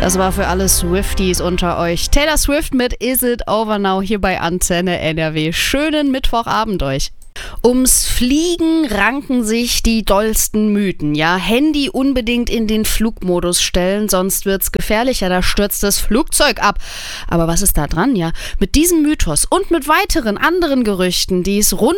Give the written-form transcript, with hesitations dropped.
Das war für alle Swifties unter euch. Taylor Swift mit Is It Over Now hier bei Antenne NRW. Schönen Mittwochabend euch. Ums Fliegen ranken sich die dollsten Mythen. Ja, Handy unbedingt in den Flugmodus stellen, sonst wird's gefährlicher, da stürzt das Flugzeug ab. Aber was ist da dran, ja? Mit diesem Mythos und mit weiteren anderen Gerüchten, die es rund